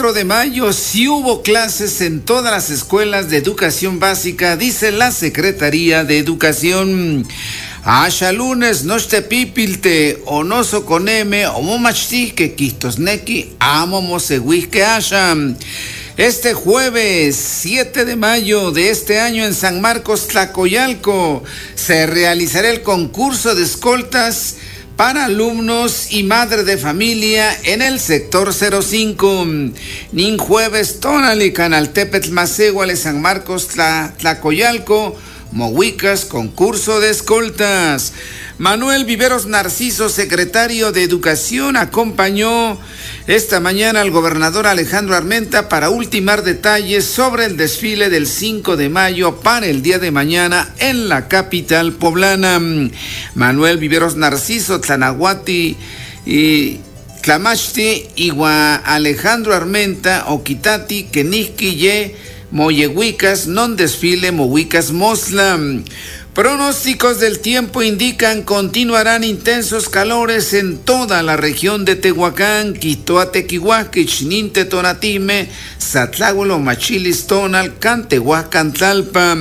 4 de mayo sí hubo clases en todas las escuelas de educación básica, dice la Secretaría de Educación. Asha lunes nochte pipilte onoso coneme omomachti que quistosneki amo mosehuisque asha. Este jueves 7 de mayo de este año en San Marcos, Tlacoyalco, se realizará el concurso de escoltas para alumnos y madres de familia en el sector 05. Nin jueves tonali canaltepetl macehuale San Marcos, Tlacoyalco, Mohuicas, concurso de escoltas. Manuel Viveros Narciso, secretario de Educación, acompañó esta mañana al gobernador Alejandro Armenta para ultimar detalles sobre el desfile del 5 de mayo para el día de mañana en la capital poblana. Manuel Viveros Narciso, Tlanahuati y Tlamachti, Igua Alejandro Armenta, Oquitati, Kenihki, Ye, Moyehuicas, non desfile Mohuicas Mosla. Pronósticos del tiempo indican continuarán intensos calores en toda la región de Tehuacán, Quitoatequihuaque, Chininte, Tonatime, Satláhualo, Machilis, Tonal, Cantehuacán, Tlalpa.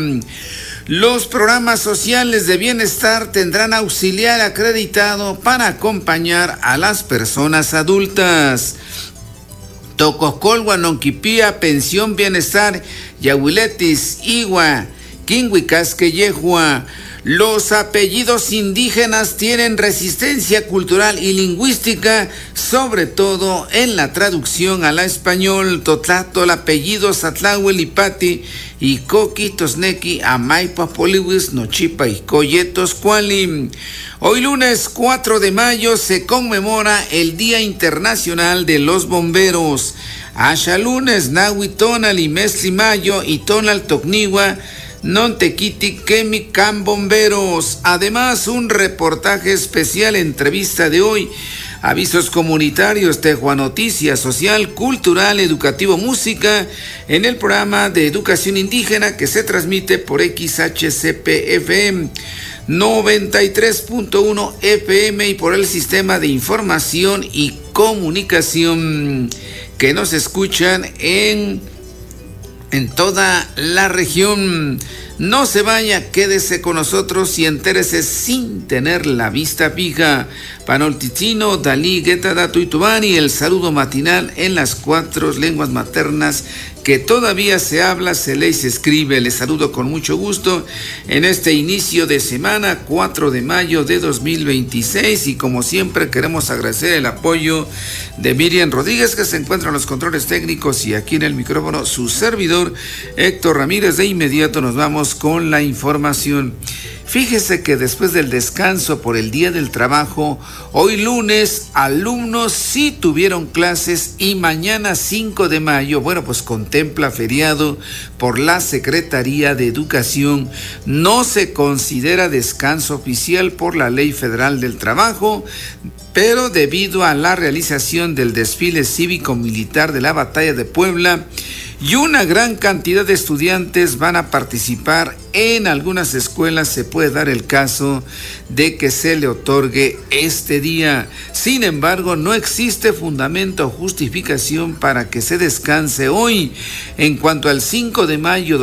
Los programas sociales de bienestar tendrán auxiliar acreditado para acompañar a las personas adultas. Tocoscolgua, Nonquipía, Pensión Bienestar, Yahuiletis, Igua, Quinhuicasque, Yehua. Los apellidos indígenas tienen resistencia cultural y lingüística, sobre todo en la traducción al español. Totlato, el apellido Satlahuel Ipati, y Coquitosnequi, Amaipa Poliwis, Nochipa y Coyetos Cuali. Hoy lunes 4 de mayo se conmemora el Día Internacional de los Bomberos. Asha lunes, Nahui Tonal y Mesli Mayo y Tonal Tocniwa, non tequiti quemi can bomberos. Además, un reportaje especial, entrevista de hoy, avisos comunitarios, Tejua Noticias, social, cultural, educativo, música, en el programa de educación indígena que se transmite por XHCP-FM 93.1 FM y por el sistema de información y comunicación que nos escuchan en toda la región. No se vaya, quédese con nosotros y entérese sin tener la vista fija. Panolticino, Dalí, Gueta, Dato y Tubani, el saludo matinal en las 4 lenguas maternas que todavía se habla, se lee y se escribe. Les saludo con mucho gusto en este inicio de semana, 4 de mayo de 2026, y como siempre queremos agradecer el apoyo de Miriam Rodríguez, que se encuentra en los controles técnicos, y aquí en el micrófono su servidor Héctor Ramírez. De inmediato nos vamos con la información. Fíjese que después del descanso por el Día del Trabajo, hoy lunes alumnos sí tuvieron clases y mañana 5 de mayo, bueno, pues contempla feriado por la Secretaría de Educación. No se considera descanso oficial por la Ley Federal del Trabajo, pero debido a la realización del desfile cívico-militar de la Batalla de Puebla, y una gran cantidad de estudiantes van a participar en algunas escuelas, se puede dar el caso de que se le otorgue este día. Sin embargo, no existe fundamento o justificación para que se descanse hoy. En cuanto al 5 de mayo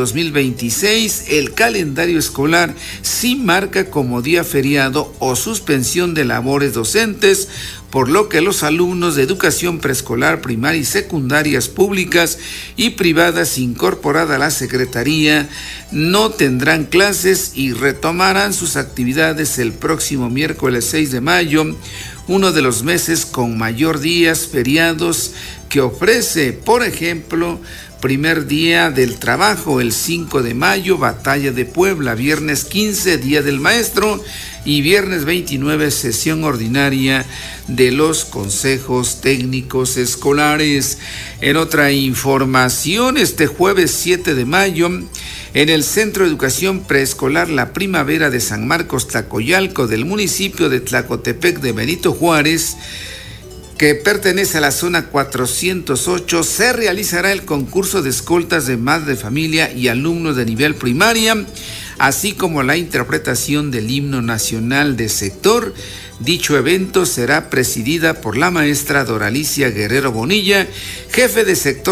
2026, el calendario escolar sí marca como día feriado o suspensión de labores docentes, por lo que los alumnos de educación preescolar, primaria y secundarias públicas y privadas incorporada a la Secretaría no tendrán clases y retomarán sus actividades el próximo miércoles 6 de mayo, uno de los meses con mayor días feriados que ofrece. Por ejemplo, primer día del trabajo, el 5 de mayo, Batalla de Puebla, viernes 15, Día del Maestro, y viernes 29, sesión ordinaria de los consejos técnicos escolares. En otra información, este jueves 7 de mayo, en el Centro de Educación Preescolar La Primavera de San Marcos, Tlacoyalco, del municipio de Tlacotepec de Benito Juárez, que pertenece a la zona 408, se realizará el concurso de escoltas de madre de familia y alumnos de nivel primaria, así como la interpretación del himno nacional de sector. Dicho evento será presidida por la maestra Doralicia Guerrero Bonilla, jefe de sector